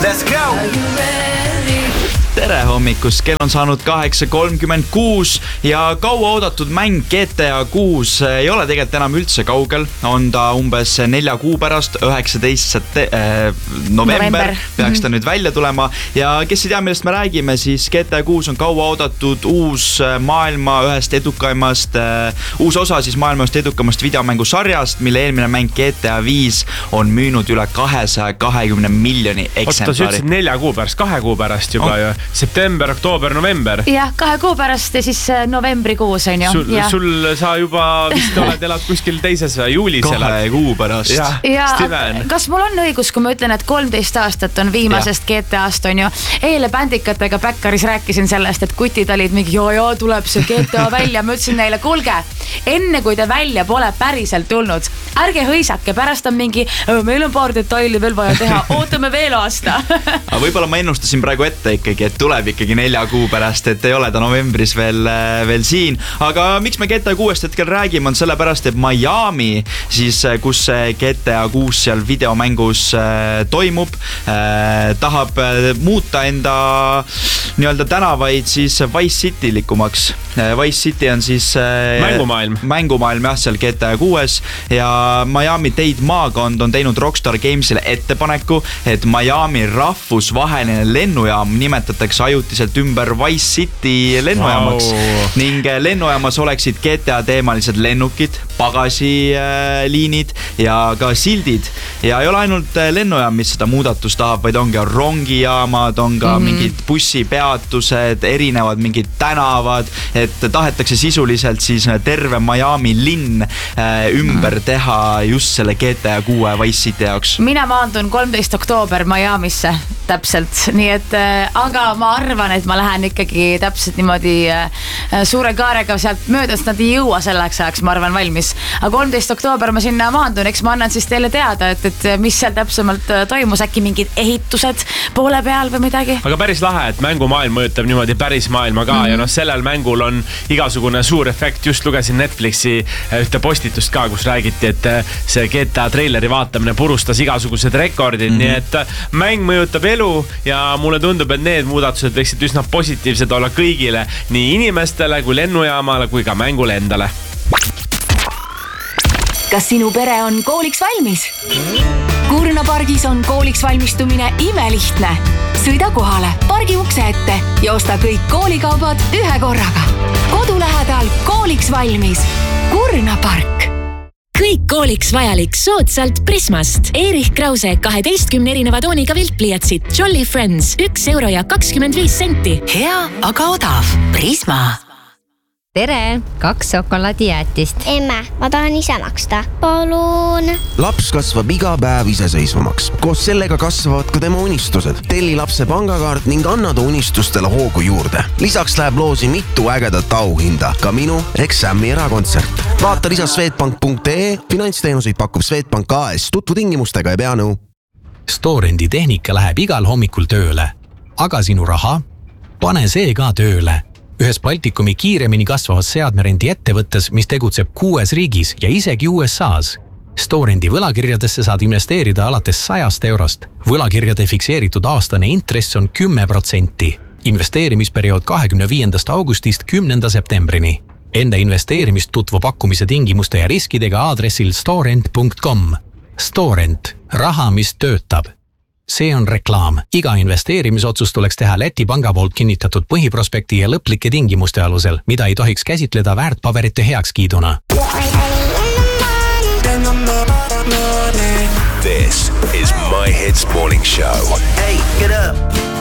Let's go! Tere hommikust, kell on saanud 8:36 ja kaua oodatud mäng GTA 6 ei ole tegelikult enam üldse kaugel. On ta umbes 4 kuu pärast, 19. november peaks ta nüüd välja tulema. Ja kes ei tea, millest me räägime, siis GTA 6 on kaua oodatud uus maailma ühest edukaimast, uus osa siis maailma ühest edukamast videomängusarjast, mille eelmine mäng GTA 5 on müünud üle 220 miljoni eksemplari. Oota, sa ütlesid 4 kuu pärast, 2 kuu pärast juba ju. September, oktoober, november. Jah, 2 kuu pärast ja siis novembrikuus on ju. Sul sa juba vist oled elad kuskil teises juulis. 2 kuu pärast. Ja kas mul on õigus, kui ma ütlen, et 13 aastat on viimasest GTA-st on ju. Eile bändikatega Päkkaris rääkisin sellest, et kutid olid mingi, joo, tuleb see GTA välja. Ma ütlesin neile, kuulge, enne kui ta välja pole päriselt tulnud, ärge hõisake, pärast on mingi, meil on paar detaili veel vaja teha, ootame veel aasta. Aga võib-olla ma ennustasin praegu ette ikkagi, et tuleb ikkagi 4 kuu pärast, et ei ole ta novembris veel siin. Aga miks me GTA 6 hetkel räägime, on sellepärast, et Miami, siis kus GTA 6 seal videomängus toimub, tahab muuta enda nii-öelda tänavaid siis Vice City-likumaks. Vice City on siis mängumaailm jah, seal GTA 6 ja Miami-Dade maakond on teinud Rockstar Gamesile ettepaneku, et Miami rahvusvaheline lennujaam nimetatakse ajutiselt ümber Vice City lennujaamaks ning lennujaamas oleksid GTA teemalised lennukid, pagasiliinid ja ka sildid ja ei ole ainult lennujaam, mis seda muudatust tahab, vaid on ka rongijaamad, on ka mingid bussipeatused, erinevad mingid tänavad, et tahetakse sisuliselt siis terve Miami linn ümber teha just selle GTA 6 Vice City jaoks. Mina maandun 13. oktoober Miamisse täpselt, nii et aga ma arvan, et ma lähen ikkagi täpselt niimoodi suure kaarega sealt möödas, nad ei jõua selleks ajaks, ma arvan, valmis. Aga 13. oktoober ma sinna maandun, eks ma annan siis teile teada, et mis seal täpsemalt toimus, äkki mingid ehitused poole peal või midagi. Aga päris lahe, et mängumaailm mõjutab niimoodi päris maailma ka ja sellel mängul on igasugune suur efekt. Just lugesin Netflixi ühte postitust ka, kus räägiti, et see GTA traileri vaatamine purustas igasugused rekordid, nii et mäng mõjutab elu ja mulle tundub, et need muudatused võiksid üsna positiivsed olla kõigile, nii inimestele kui lennujaamale kui ka mängule endale. Kas sinu pere on kooliks valmis? Kurna pargis on kooliks valmistumine imelihtne. Sõida kohale, pargi ukse ette ja osta kõik koolikaubad ühe korraga. Kodu lähedal kooliks valmis. Kurna park. Kõik kooliks vajalik soodsalt Prismast. Erich Krause 12 erineva tooniga viltpliiatsid. Jolly Friends 1,25 €. Hea, aga odav. Prisma. Tere, 2 šokolaadijäätist. Emme, ma tahan ise maksta. Palun. Laps kasvab iga päev iseseisvamaks. Koos sellega kasvavad ka tema unistused. Telli lapse pangakaart ning anna ta unistustele hoogu juurde. Lisaks läheb loosi mitu ägedat auhinda. Ka minu Exami erakontsert. Vaata lisa Swedbank.ee. Finantsteenuseid pakub Swedbank AS. Tutvu tingimustega ja pea nõu. Storendi tehnika läheb igal hommikul tööle. Aga sinu raha? Pane see ka tööle. Ühes Baltikumi kiiremini kasvavas seadmerendi ettevõttes, mis tegutseb 6 riigis ja isegi USAs. Storendi võlakirjadesse saad investeerida alates 100 €. Võlakirjade fikseeritud aastane intress on 10%. Investeerimisperiood 25. augustist 10. septembrini. Enda investeerimist tutvu pakkumise tingimuste ja riskidega aadressil storent.com. Storent. Raha, mis töötab. See on reklaam. Iga investeerimisotsus tuleks teha Läti panga poolt kinnitatud põhiprospekti ja lõplike tingimuste alusel, mida ei tohiks käsitleda väärtpaberite heakskiiduna. This is My Hits Morning Show. Hey, get up.